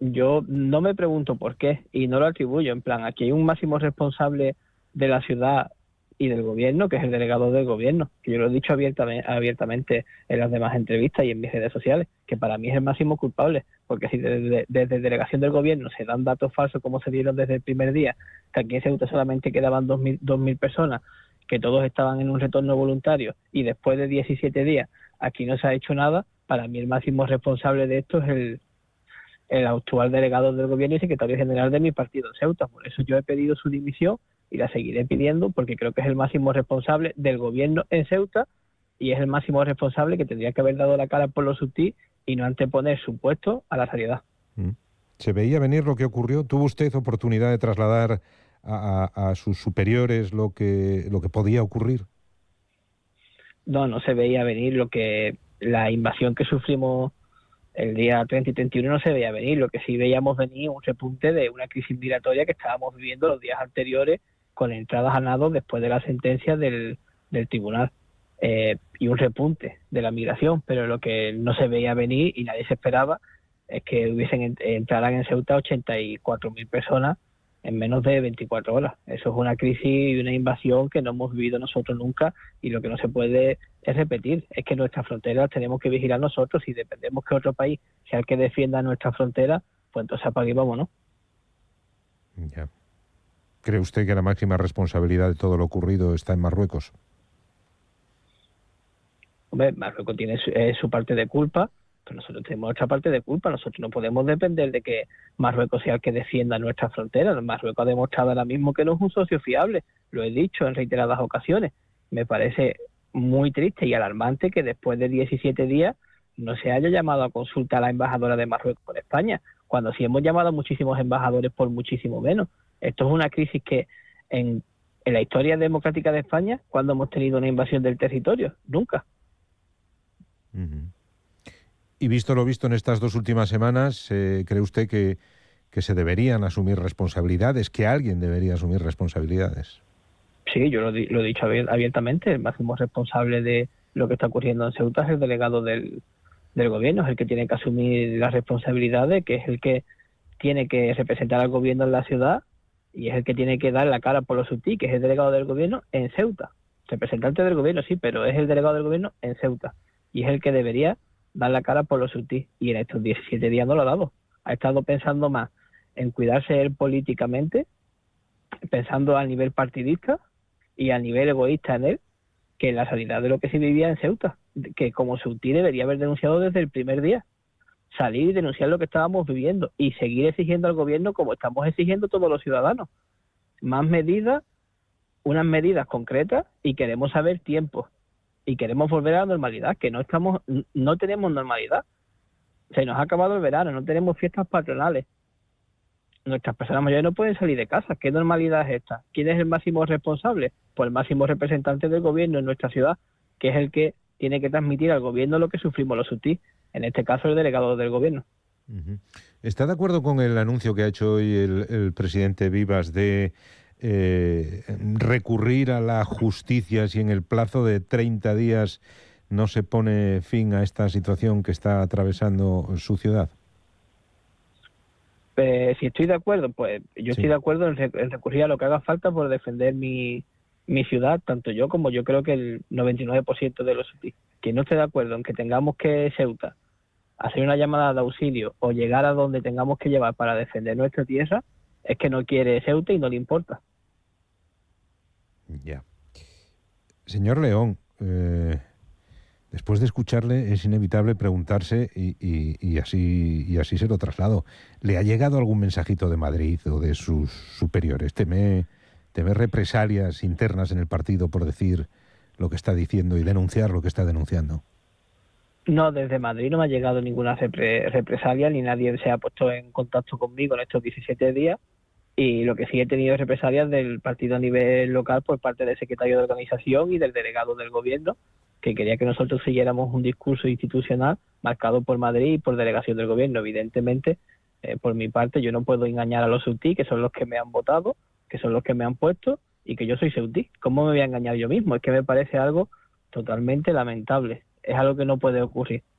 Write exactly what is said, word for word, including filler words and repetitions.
yo no me pregunto por qué y no lo atribuyo. En plan, aquí hay un máximo responsable de la ciudad y del gobierno, que es el delegado del gobierno, que yo lo he dicho abiertamente, abiertamente en las demás entrevistas y en mis redes sociales, que para mí es el máximo culpable, porque si desde, desde delegación del gobierno se dan datos falsos como se dieron desde el primer día, que aquí en Ceuta solamente quedaban dos mil personas, que todos estaban en un retorno voluntario, y después de diecisiete días aquí no se ha hecho nada, para mí el máximo responsable de esto es el, el actual delegado del gobierno y secretario general de mi partido en Ceuta. Por eso yo he pedido su dimisión y la seguiré pidiendo, porque creo que es el máximo responsable del gobierno en Ceuta y es el máximo responsable que tendría que haber dado la cara por los subtí y no anteponer su puesto a la sanidad. ¿Se veía venir lo que ocurrió? ¿Tuvo usted oportunidad de trasladar a, a, a sus superiores lo que, lo que podía ocurrir? No, no se veía venir lo que la invasión que sufrimos el día treinta y treinta y uno no se veía venir. Lo que sí veíamos venir un repunte de una crisis migratoria que estábamos viviendo los días anteriores con entradas a nado después de la sentencia del, del tribunal eh, y un repunte de la migración, pero lo que no se veía venir y nadie se esperaba es que hubiesen entraran en Ceuta ochenta y cuatro mil personas en menos de veinticuatro horas. Eso es una crisis y una invasión que no hemos vivido nosotros nunca, y lo que no se puede es repetir. Es que nuestras fronteras tenemos que vigilar nosotros, y dependemos que otro país sea el que defienda nuestra frontera, pues entonces apague y vámonos. Ya. ¿Cree usted que la máxima responsabilidad de todo lo ocurrido está en Marruecos? Hombre, Marruecos tiene su, eh, su parte de culpa, pero nosotros tenemos otra parte de culpa. Nosotros no podemos depender de que Marruecos sea el que defienda nuestra frontera. Marruecos ha demostrado ahora mismo que no es un socio fiable, lo he dicho en reiteradas ocasiones. Me parece muy triste y alarmante que después de diecisiete días no se haya llamado a consulta a la embajadora de Marruecos por España, cuando sí hemos llamado a muchísimos embajadores por muchísimo menos. Esto es una crisis que en, en la historia democrática de España, ¿cuándo hemos tenido una invasión del territorio? Nunca. Uh-huh. Y visto lo visto en estas dos últimas semanas, eh, ¿cree usted que, que se deberían asumir responsabilidades, que alguien debería asumir responsabilidades? Sí, yo lo, di, lo he dicho abiertamente. El máximo responsable de lo que está ocurriendo en Ceuta es el delegado del, del gobierno, es el que tiene que asumir las responsabilidades, que es el que tiene que representar al gobierno en la ciudad y es el que tiene que dar la cara por los subtí, que es el delegado del gobierno en Ceuta. Representante del gobierno, sí, pero es el delegado del gobierno en Ceuta y es el que debería dar la cara por los subtí, y en estos diecisiete días no lo ha dado. Ha estado pensando más en cuidarse él políticamente, pensando a nivel partidista y a nivel egoísta en él, que en la sanidad de lo que se vivía en Ceuta, que como subtí debería haber denunciado desde el primer día, salir y denunciar lo que estábamos viviendo y seguir exigiendo al gobierno, como estamos exigiendo todos los ciudadanos, más medidas, unas medidas concretas, y queremos saber tiempos y queremos volver a la normalidad, que no estamos, no tenemos normalidad. Se nos ha acabado el verano, no tenemos fiestas patronales. Nuestras personas mayores no pueden salir de casa. ¿Qué normalidad es esta? ¿Quién es el máximo responsable? Pues el máximo representante del gobierno en nuestra ciudad, que es el que tiene que transmitir al gobierno lo que sufrimos los subtí, en este caso el delegado del gobierno. Uh-huh. ¿Está de acuerdo con el anuncio que ha hecho hoy el, el presidente Vivas de eh, recurrir a la justicia si en el plazo de treinta días no se pone fin a esta situación que está atravesando su ciudad? Eh, si estoy de acuerdo, pues yo sí. estoy de acuerdo en, en recurrir a lo que haga falta por defender mi, mi ciudad, tanto yo como yo creo que el noventa y nueve por ciento de los subtí. Quien no esté de acuerdo en que tengamos que Ceuta hacer una llamada de auxilio o llegar a donde tengamos que llevar para defender nuestra tierra, es que no quiere Ceuta y no le importa. Ya. Señor León, eh, después de escucharle es inevitable preguntarse, y, y, y, así, y así se lo traslado, ¿le ha llegado algún mensajito de Madrid o de sus superiores? ¿Teme, teme represalias internas en el partido por decir lo que está diciendo y denunciar lo que está denunciando? No, desde Madrid no me ha llegado ninguna repre- represalia, ni nadie se ha puesto en contacto conmigo en estos diecisiete días, y lo que sí he tenido es represalias del partido a nivel local por parte del secretario de organización y del delegado del gobierno, que quería que nosotros siguiéramos un discurso institucional marcado por Madrid y por delegación del gobierno. Evidentemente, eh, por mi parte, yo no puedo engañar a los subtí, que son los que me han votado, que son los que me han puesto, y que yo soy subtí. ¿Cómo me voy a engañar yo mismo? Es que me parece algo totalmente lamentable. Es algo que no puede ocurrir.